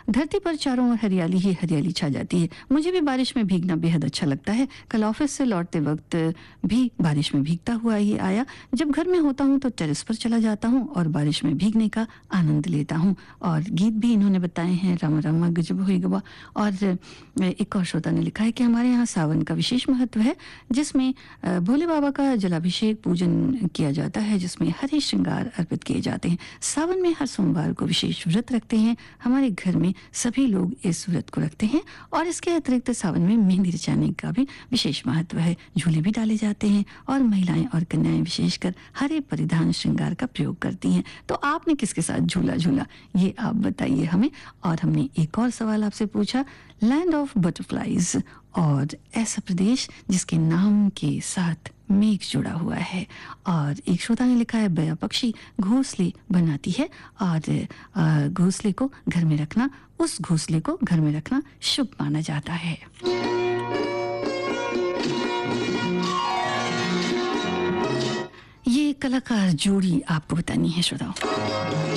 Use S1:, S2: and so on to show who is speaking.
S1: धरती पर चारों ओर हरियाली ही हरियाली छा जाती है। मुझे भी बारिश में भीगना बेहद अच्छा लगता है। कल ऑफिस से लौटते वक्त भी बारिश में भीगता हुआ ही आया। जब घर में होता हूँ तो टेरेस पर चला जाता हूँ और बारिश में भीगने का आनंद लेता हूँ। और गीत भी इन्होंने बताए हैं, रामा रामा गजब होई गवा। और एक और श्रोता ने लिखा है कि हमारे यहाँ सावन का विशेष महत्व है, जिसमें भोले बाबा का जलाभिषेक पूजन किया जाता है, जिसमें हरे श्रृंगार अर्पित किए जाते हैं। सावन में हर सोमवार को विशेष व्रत रखते हैं। हमारे घर में सभी लोग इस व्रत को रखते हैं और इसके अतिरिक्त सावन में मेहंदी रचाने का भी विशेष महत्व है। झूले भी डाले जाते हैं और महिलाएं और कन्याएं विशेषकर हरे परिधान श्रृंगार का प्रयोग करती हैं। तो आपने किसके साथ झूला झूला, ये आप बताइए हमें। और हमने एक और सवाल आपसे पूछा, लैंड ऑफ बटरफ्लाईज, और ऐसा प्रदेश जिसके नाम के साथ मेघ जुड़ा हुआ है। और एक श्रोता ने लिखा है, बया पक्षी घोंसले बनाती है और घोंसले को घर में रखना, उस घोंसले को घर में रखना शुभ माना जाता है। ये कलाकार जोड़ी आपको बतानी है श्रोताओं।